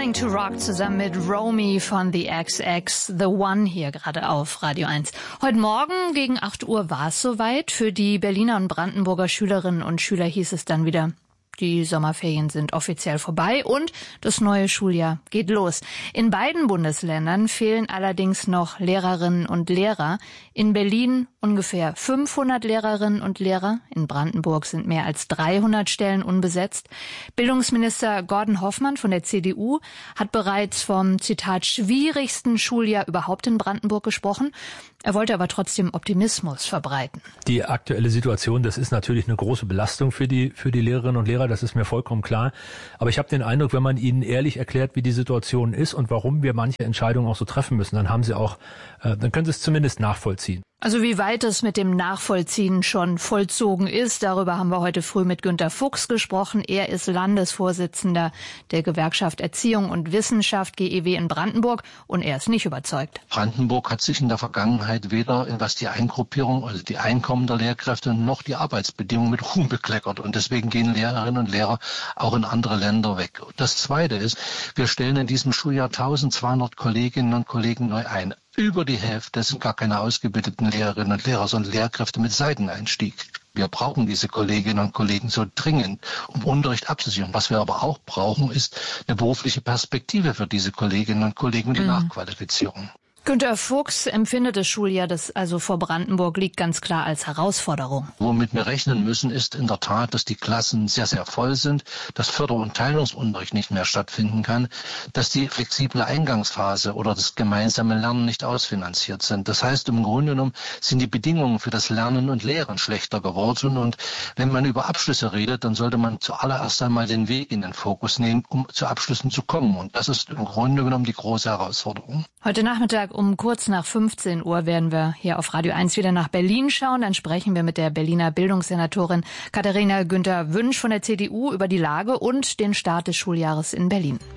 Learning to Rock zusammen mit Romy von The XX, The One hier gerade auf Radio 1. Heute Morgen gegen 8 Uhr war es soweit. Für die Berliner und Brandenburger Schülerinnen und Schüler hieß es dann wieder: Die Sommerferien sind offiziell vorbei und das neue Schuljahr geht los. In beiden Bundesländern fehlen allerdings noch Lehrerinnen und Lehrer. In Berlin ungefähr 500 Lehrerinnen und Lehrer. In Brandenburg sind mehr als 300 Stellen unbesetzt. Bildungsminister Gordon Hoffmann von der CDU hat bereits vom, Zitat, schwierigsten Schuljahr überhaupt in Brandenburg gesprochen. Er wollte aber trotzdem Optimismus verbreiten. Die aktuelle Situation, das ist natürlich eine große Belastung für die Lehrerinnen und Lehrer, das ist mir vollkommen klar. Aber ich habe den Eindruck, wenn man ihnen ehrlich erklärt, wie die Situation ist und warum wir manche Entscheidungen auch so treffen müssen, dann können sie es zumindest nachvollziehen. Also wie weit es mit dem Nachvollziehen schon vollzogen ist, darüber haben wir heute früh mit Günter Fuchs gesprochen. Er ist Landesvorsitzender der Gewerkschaft Erziehung und Wissenschaft GEW in Brandenburg und er ist nicht überzeugt. Brandenburg hat sich in der Vergangenheit weder was die Eingruppierung, also die Einkommen der Lehrkräfte, noch die Arbeitsbedingungen mit Ruhm bekleckert und deswegen gehen Lehrerinnen und Lehrer auch in andere Länder weg. Das Zweite ist, wir stellen in diesem Schuljahr 1200 Kolleginnen und Kollegen neu ein. Über die Hälfte sind gar keine ausgebildeten Lehrerinnen und Lehrer, sondern Lehrkräfte mit Seiteneinstieg. Wir brauchen diese Kolleginnen und Kollegen so dringend, um Unterricht abzusichern. Was wir aber auch brauchen, ist eine berufliche Perspektive für diese Kolleginnen und Kollegen und die Nachqualifizierung. Günter Fuchs empfindet das Schuljahr, das also vor Brandenburg liegt, ganz klar als Herausforderung. Womit wir rechnen müssen, ist in der Tat, dass die Klassen sehr, sehr voll sind, dass Förder- und Teilungsunterricht nicht mehr stattfinden kann, dass die flexible Eingangsphase oder das gemeinsame Lernen nicht ausfinanziert sind. Das heißt, im Grunde genommen sind die Bedingungen für das Lernen und Lehren schlechter geworden. Und wenn man über Abschlüsse redet, dann sollte man zuallererst einmal den Weg in den Fokus nehmen, um zu Abschlüssen zu kommen. Und das ist im Grunde genommen die große Herausforderung. Heute Nachmittag um kurz nach 15 Uhr werden wir hier auf Radio 1 wieder nach Berlin schauen. Dann sprechen wir mit der Berliner Bildungssenatorin Katharina Günther-Wünsch von der CDU über die Lage und den Start des Schuljahres in Berlin.